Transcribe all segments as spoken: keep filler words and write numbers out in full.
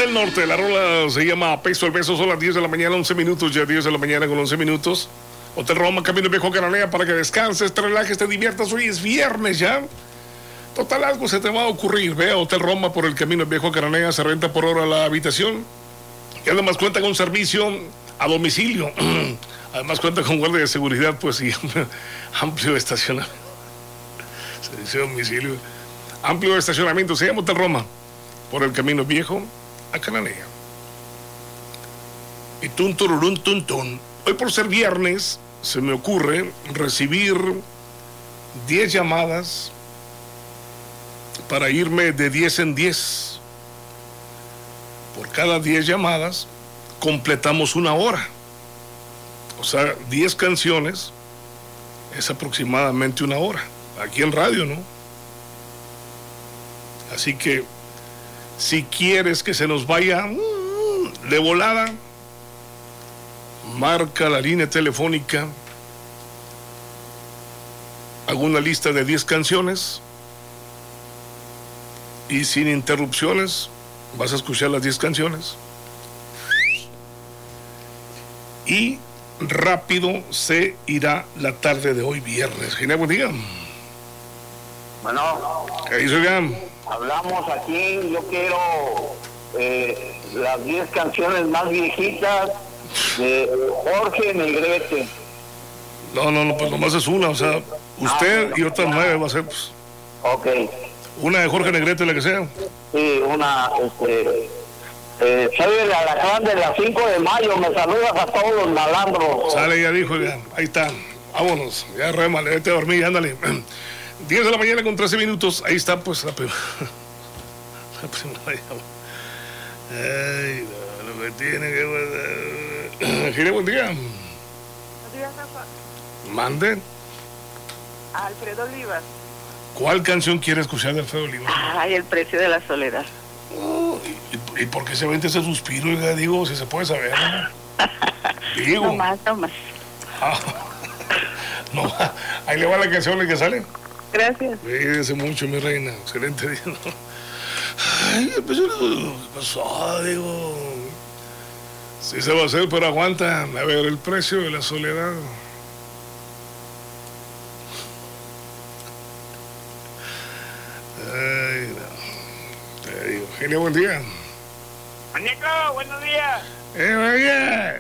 del Norte. La rola se llama Peso el Beso. Son las diez de la mañana, once minutos. Ya diez de la mañana con once minutos. Hotel Roma, Camino Viejo Cananea, para que descanses, te relajes, te diviertas. Hoy es viernes ya. Total, algo se te va a ocurrir. Ve a Hotel Roma por el Camino Viejo Cananea. Se renta por hora la habitación. Y además cuenta con servicio a domicilio. Además cuenta con guardia de seguridad, pues, y amplio estacionamiento. Servicio a domicilio. Amplio estacionamiento. Se llama Hotel Roma por el Camino Viejo a Cananea. Y tun tururún tun tun. Hoy, por ser viernes, se me ocurre recibir diez llamadas para irme de diez en diez. Por cada diez llamadas completamos una hora. O sea, diez canciones es aproximadamente una hora. Aquí en radio, ¿no? Así que, si quieres que se nos vaya mmm, de volada, marca la línea telefónica, hago una lista de diez canciones y sin interrupciones vas a escuchar las diez canciones y rápido se irá la tarde de hoy viernes. Genial, buen día. Bueno, ¿Qué dice, Gam? hablamos aquí, yo quiero eh, las diez canciones más viejitas de Jorge Negrete. No, no, no, pues nomás es una, o sea, usted y otras nueve va a ser, pues, Ok, una de Jorge Negrete, la que sea. sí, una, este, eh, soy el alacrán de las cinco de mayo, me saludas a todos los malandros. Sale, ya dijo, ya, ahí está, vámonos, ya rémale, vete a dormir, ándale. diez de la mañana con trece minutos, ahí está, pues, la primera, la primera llamada. Ay, no, lo que tiene que... Gire, buen día. Buenos días, Rafa. Mande. Alfredo Olivas. ¿Cuál canción quiere escuchar de Alfredo Olivas? Ay, El precio de la soledad. Oh, ¿y, y por qué se vende ese suspiro? Oiga, digo, si se puede saber, ¿no? Digo. No más, no más. Ah, no, ahí le va la canción que sale. Gracias. Cuídese mucho, mi reina. Excelente día, ¿no? Ay, pues, ¿qué pasó? Digo, sí se va a hacer, pero aguanta. A ver, el precio de la soledad. Ay, no. Te digo, genio, buen día. Nico, buenos días. Eh,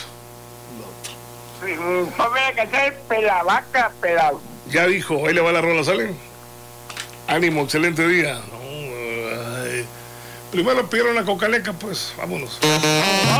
oye. Ponme la canción Pelavaca, Pela. Ya dijo, ahí le va la rola, ¿sale? Ánimo, excelente día. No, ay. Primero pidieron la cocaleca, pues, vámonos.